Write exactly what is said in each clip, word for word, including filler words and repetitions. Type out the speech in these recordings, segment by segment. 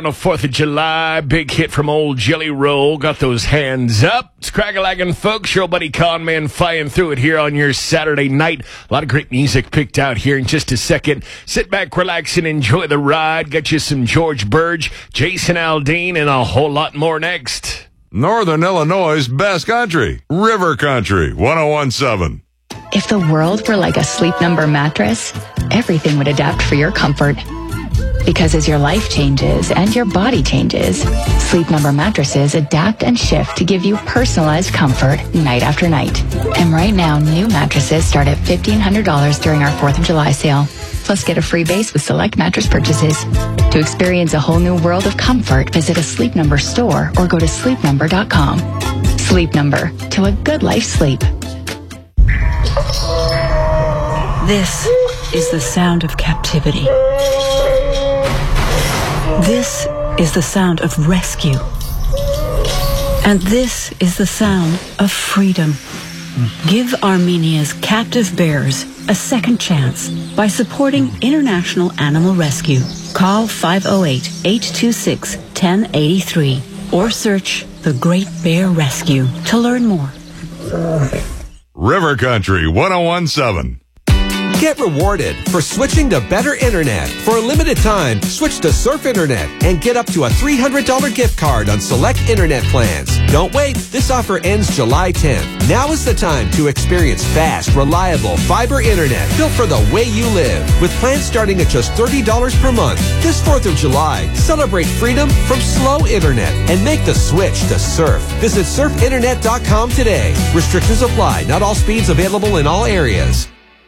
On the fourth of July, big hit from old Jelly Roll. Got those hands up. It's Crack-a-lagging, folks. Your buddy Con Man flying through it here on your Saturday night. A lot of great music picked out here in just a second. Sit back, relax, and enjoy the ride. Got you some George Burge, Jason Aldean, and a whole lot more next. Northern Illinois' best country, River Country, one oh one point seven. If the world were like a Sleep Number mattress, everything would adapt for your comfort. Because as your life changes and your body changes, Sleep Number mattresses adapt and shift to give you personalized comfort night after night. And right now, new mattresses start at fifteen hundred dollars during our fourth of July sale. Plus, get a free base with select mattress purchases. To experience a whole new world of comfort, visit a Sleep Number store or go to sleep number dot com. Sleep Number, to a good life sleep. This is the sound of captivity. This is the sound of rescue. And this is the sound of freedom. Give Armenia's captive bears a second chance by supporting International Animal Rescue. Call five oh eight, eight two six, one oh eight three or search The Great Bear Rescue to learn more. River Country, one oh one point seven. Get rewarded for switching to better internet. For a limited time, switch to Surf Internet and get up to a three hundred dollars gift card on select internet plans. Don't wait. This offer ends July tenth. Now is the time to experience fast, reliable fiber internet built for the way you live. With plans starting at just thirty dollars per month. This fourth of July, celebrate freedom from slow internet and make the switch to Surf. Visit surf internet dot com today. Restrictions apply. Not all speeds available in all areas.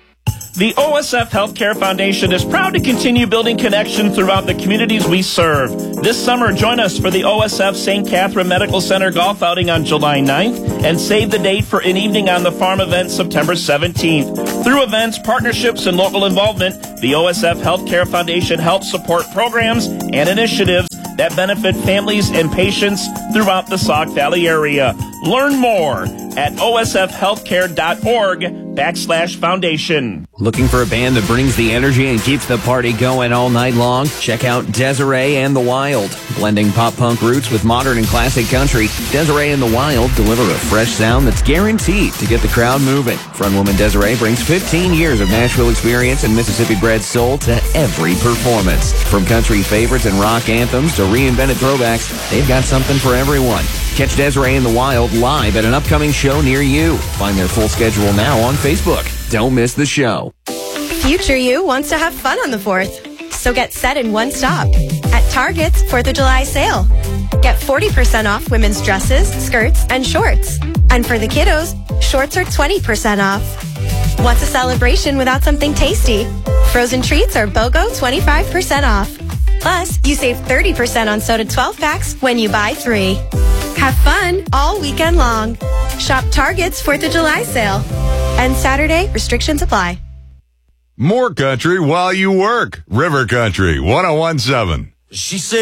The O S F Healthcare Foundation is proud to continue building connections throughout the communities we serve. This summer, join us for the O S F Saint Catherine Medical Center golf outing on July ninth and save the date for an evening on the farm event September seventeenth. Through events, partnerships, and local involvement, the O S F Healthcare Foundation helps support programs and initiatives that benefit families and patients throughout the Sauk Valley area. Learn more at O S F healthcare dot org backslash foundation. Looking for a band that brings the energy and keeps the party going all night long? Check out Desiree and the Wild. Blending pop-punk roots with modern and classic country, Desiree and the Wild deliver a fresh sound that's guaranteed to get the crowd moving. Frontwoman Desiree brings fifteen years of Nashville experience and Mississippi-bred soul to every performance. From country favorites and rock anthems to reinvented throwbacks, they've got something for everyone. Catch Desiree and the Wild live at an upcoming show near you. Find their full schedule now on Facebook. Don't miss the show. Future you wants to have fun on the fourth. So get set in one stop. At Target's fourth of July sale. Get forty percent off women's dresses, skirts, and shorts. And for the kiddos, shorts are twenty percent off. What's a celebration without something tasty? Frozen treats are BOGO twenty-five percent off. Plus, you save thirty percent on soda twelve packs when you buy three. Have fun all weekend long. Shop Target's fourth of July sale. And Saturday, restrictions apply. More country while you work. River Country, one oh one point seven. She said